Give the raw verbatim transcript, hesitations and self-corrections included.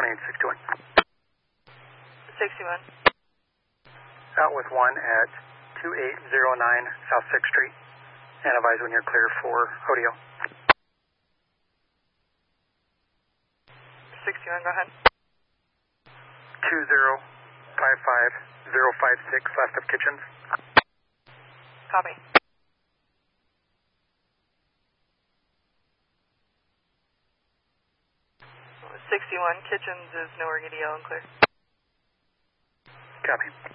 twenty-eight sixty-one. sixty-one. Out with one at two eight zero nine South sixth Street. And advise when you're clear for Hodeo. sixty-one, go ahead. two zero five five zero five six, last of Kitchens. Copy. sixty-one, Kitchens is nowhere, get E L and clear. Copy.